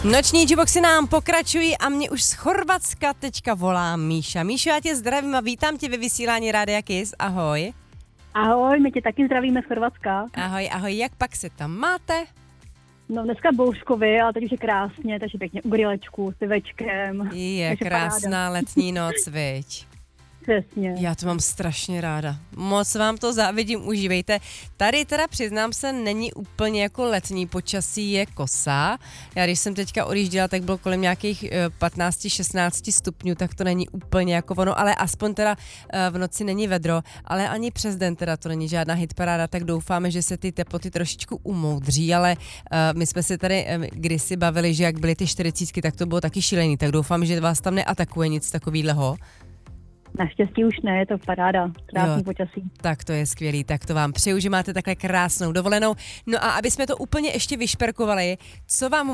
Noční Juboxy nám pokračují a mě už z Chorvatska teďka volá Míša. Míšo, já tě zdravím a vítám tě ve vysílání Rádia Kiss. Ahoj. Ahoj, my tě taky zdravíme z Chorvatska. Ahoj, ahoj, jak pak se tam máte? No dneska bouřkově, ale teď už je krásně, takže pěkně u grilečku s pivečkem. Je takže krásná paráda. letní noc, viď? Přesně. Já to mám strašně ráda. Moc vám to závidím, užívejte. Tady teda přiznám se, není úplně jako letní počasí, je kosa. Já když jsem teďka odjížděla, tak bylo kolem nějakých 15-16 stupňů, tak to není úplně jako ono, ale aspoň teda v noci není vedro, ale ani přes den teda to není žádná hitparáda, tak doufáme, že se ty teploty trošičku umoudří, ale my jsme se tady kdysi bavili, že jak byly ty 40, tak to bylo taky šílený, tak doufám, že vás tam neatakuje nic takovýhleho. Naštěstí už ne, je to paráda, krásný počasí. Tak to je skvělý, tak to vám přeju, že máte takhle krásnou dovolenou. No a aby jsme to úplně ještě vyšperkovali, co vám